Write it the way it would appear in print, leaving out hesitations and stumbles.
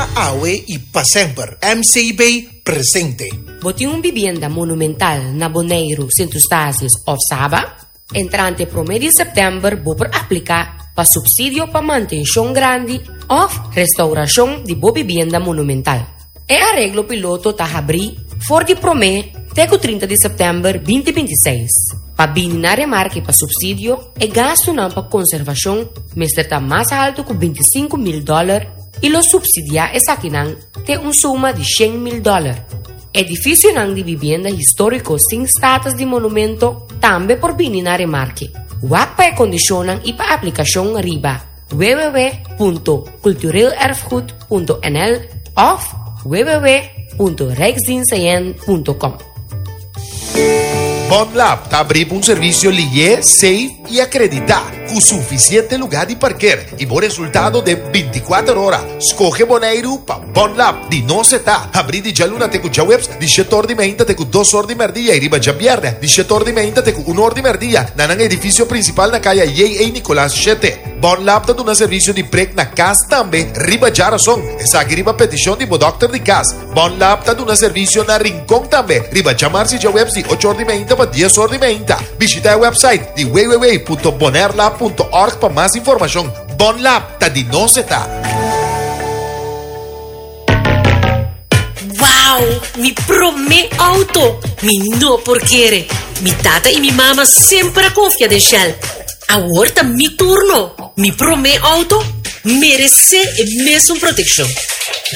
Pa Awe y Pa Semper, MCB presente. Botin uma vivienda monumental na Bonaire, Centro Estácios of Saba. Entrante pro mês de setembro, vou por aplicar para subsídio para manutenção grande ou restauração de boa vivienda monumental. E arreglo piloto tá abrir for de promê até o 30 de setembro 2026. Para bem na remarque para subsídio e gasto não para conservação, mas está mais alto que $25,000 e lo subsidia é saquinan tem uma suma de $100,000. Edifício não de vivienda histórico sem status de monumento também por bem na remarque. Wak pa condicionan e pa aplicação riba www.culturelerfgoed.nl of www.rijksdienstcn.com. Bonlab está abrindo um serviço lié, safe e acreditado, com suficiente lugar de parquear e bom resultado de 24 horas. Escolhe Bonaire para Bonlab, de não se tá. Abrir de jaluna te com webs, de 7 horas de manhã te com 2 horas de merdia e riba já viernes, de 7 horas de manhã te com 1 hora de merdia, na edifício principal na calle J.A. Nicolás 7. Bonlab está dando serviço de preg na casa também, riba já razão. Essa aqui riba petição de doctor de casa. Bonlab está dando serviço na Rincón também, riba chamar-se já webs de 8 horas de manhã para 10 horas de manhã. Visita o website de www.bonerlab.org para mais informação. Bonlab está de não se tá. Wow, mi promé auto, mi no porquere. Mi tata e mi mamma sempre confia de Shell. Agora mi turno, mi promé auto merece e mesmo proteção.